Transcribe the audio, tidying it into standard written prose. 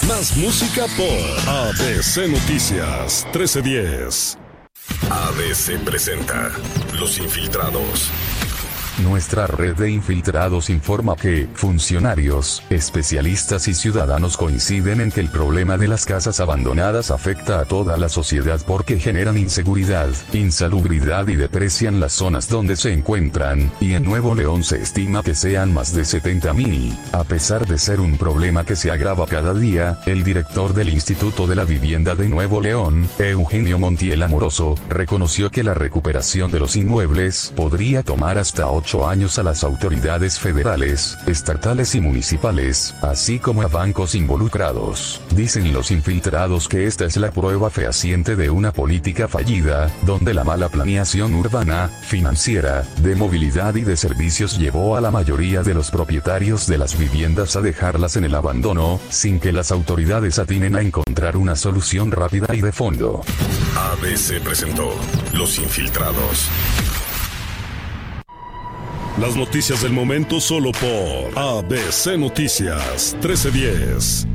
Más música por ABC Noticias 1310. ABC presenta Los Infiltrados. Nuestra red de infiltrados informa que funcionarios, especialistas y ciudadanos coinciden en que el problema de las casas abandonadas afecta a toda la sociedad porque generan inseguridad, insalubridad y deprecian las zonas donde se encuentran, y en Nuevo León se estima que sean más de 70,000. A pesar de ser un problema que se agrava cada día, el director del Instituto de la Vivienda de Nuevo León, Eugenio Montiel Amoroso, reconoció que la recuperación de los inmuebles podría tomar hasta 8 años a las autoridades federales, estatales y municipales, así como a bancos involucrados. Dicen los infiltrados que esta es la prueba fehaciente de una política fallida, donde la mala planeación urbana, financiera, de movilidad y de servicios llevó a la mayoría de los propietarios de las viviendas a dejarlas en el abandono, sin que las autoridades atinen a encontrar una solución rápida y de fondo. ABC presentó Los Infiltrados. Las noticias del momento solo por ABC Noticias 1310.